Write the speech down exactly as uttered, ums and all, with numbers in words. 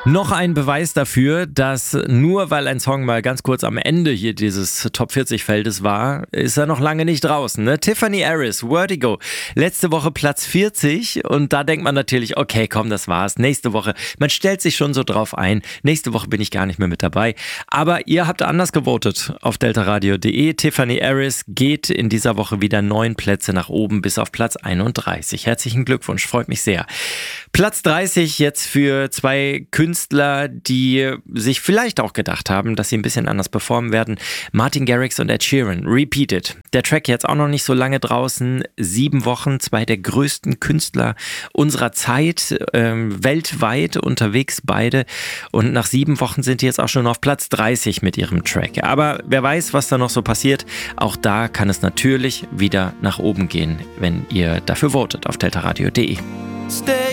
Noch ein Beweis dafür, dass nur weil ein Song mal ganz kurz am Ende hier dieses Top vierzig Feldes war, ist er noch lange nicht draußen. Ne? Tiffany Harris, Vertigo, letzte Woche Platz vierzig und da denkt man natürlich, okay, komm, das war's. Nächste Woche, man stellt sich schon so drauf ein, nächste Woche bin ich gar nicht mehr mit dabei. Aber ihr habt anders gewotet auf deltaradio punkt de. Tiffany Harris geht in dieser Woche wieder neun Plätze nach oben bis auf Platz einunddreißig. Herzlichen Glückwunsch, freut mich sehr. Platz dreißig jetzt für zwei Künstler, die sich vielleicht auch gedacht haben, dass sie ein bisschen anders performen werden. Martin Garrix und Ed Sheeran, Repeated. Der Track jetzt auch noch nicht so lange draußen. Sieben Wochen, zwei der größten Künstler unserer Zeit, ähm, weltweit unterwegs beide. Und nach sieben Wochen sind die jetzt auch schon auf Platz dreißig mit ihrem Track. Aber wer weiß, was da noch so passiert. Auch da kann es natürlich wieder nach oben gehen, wenn ihr dafür votet auf deltaradio punkt de. Stay